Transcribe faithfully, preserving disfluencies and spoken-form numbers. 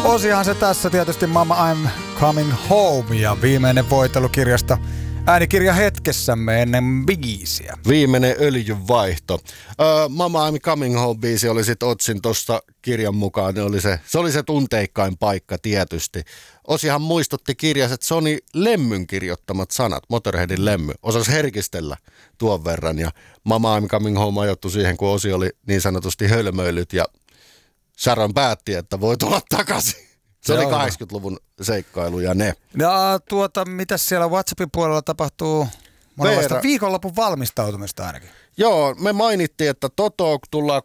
Osihan se tässä tietysti Mama I'm Coming Home ja viimeinen voitelukirjasta äänikirja hetkessämme ennen biisiä. Viimeinen öljyvaihto. Uh, Mama I'm Coming Home-biisi oli sit Otsin tuossa kirjan mukaan. Ne oli se, se oli se tunteikkain paikka tietysti. Osihan muistutti kirjassa, että se oli Lemmyn kirjoittamat sanat, Motorheadin Lemmy. Osasi herkistellä tuon verran ja Mama I'm Coming Home ajoittui siihen, kun Osi oli niin sanotusti hölmöilyt ja Sharon päätti, että voi tulla takaisin. Se oli kahdeksankymmentäluvun seikkailu ja ne. Ja tuota, mitäs siellä WhatsAppin puolella tapahtuu? Monenlaista viikonlopun valmistautumista ainakin. Joo, me mainittiin, että Toto tullaan